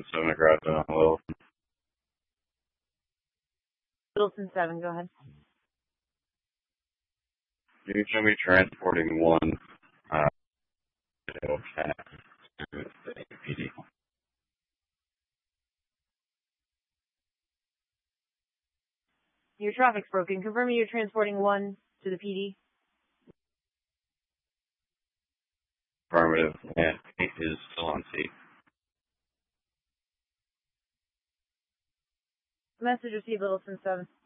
7 aggressive on Will. Littleton 7, go ahead. You can show me transporting 1 to the PD. Your traffic's broken. Confirming you're transporting 1 to the PD. Affirmative, and 8 is still on C. Message received, Littleton 7.